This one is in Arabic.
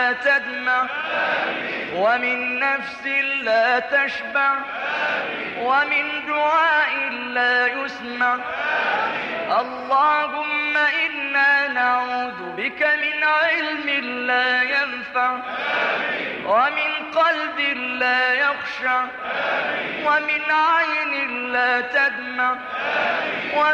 لا تدمع، ومن نفس لا تشبع، ومن دعاء لا يسمع. اللهم إنا نعوذ بك من علم لا ينفع، ومن قلب لا يخشع، ومن عين لا تدمع.